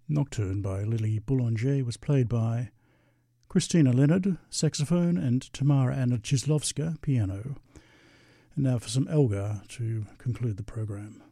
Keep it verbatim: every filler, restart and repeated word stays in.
Nocturne by Lily Boulanger was played by Christina Leonard, saxophone, and Tamara Anna Chislovska, piano. And now for some Elgar to conclude the program.